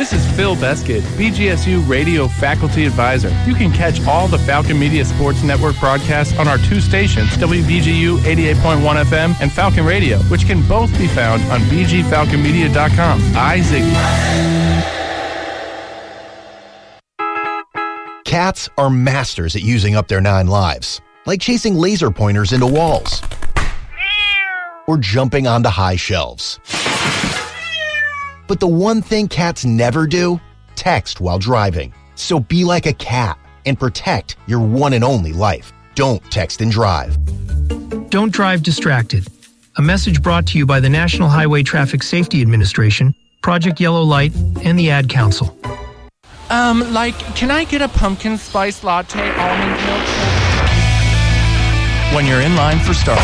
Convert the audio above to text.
This is Phil Beskid, BGSU Radio Faculty Advisor. You can catch all the Falcon Media Sports Network broadcasts on our two stations, WBGU 88.1 FM and Falcon Radio, which can both be found on bgfalconmedia.com. Ziggy. Cats are masters at using up their 9 lives, like chasing laser pointers into walls or jumping onto high shelves. But the one thing cats never do? Text while driving. So be like a cat and protect your one and only life. Don't text and drive. Don't drive distracted. A message brought to you by the National Highway Traffic Safety Administration, Project Yellow Light, and the Ad Council. Can I get a pumpkin spice latte almond milk? When you're in line for Starbucks.